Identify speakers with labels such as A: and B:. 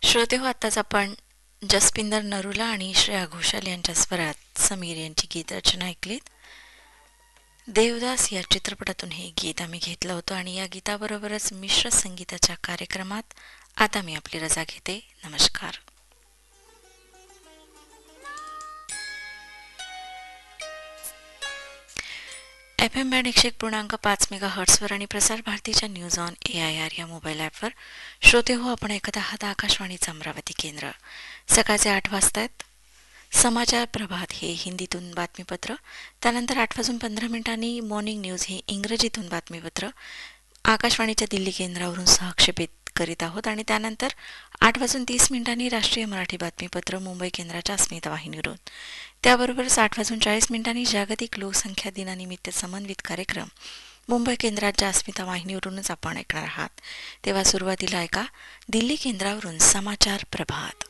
A: श्रोते हो, आत्ताच आपण जसपिंदर नरूला आणि श्रेया घोषाल यांच्या स्वरात समीर यांची गीत रचना ऐकलीत. देवदास या चित्रपटातून हे गीत आम्ही घेतलं होतं आणि या गीताबरोबरच मिश्र संगीताच्या कार्यक्रमात आता मी आपली रजा घेते. नमस्कार. FM बँड 101.5 मेगाहर्ट्झवर आणि प्रसार भारतीच्या न्यूज ऑन AIR या मोबाईल ॲपवर श्रोते हो, आपण ऐकत आहात आकाशवाणीचं अमरावती केंद्र. सकाळचे 8 वाजतायत. समाचार प्रभात हे हिंदीतून बातमीपत्र, त्यानंतर 8:15 मॉर्निंग न्यूज हे इंग्रजीतून बातमीपत्र आकाशवाणीच्या दिल्ली केंद्रावरून सहक्षेपित करीत आहोत आणि त्यानंतर 8:30 राष्ट्रीय मराठी बातमीपत्र मुंबई केंद्राच्या अस्मिता वाहिनीवरून. त्याबरोबरच 8:40 जागतिक लोकसंख्या दिनानिमित्त समन्वित कार्यक्रम मुंबई केंद्राच्या अस्मिता वाहिनीवरूनच आपण ऐकणार आहात. तेव्हा सुरुवातीला ऐका दिल्ली केंद्रावरून समाचार प्रभात.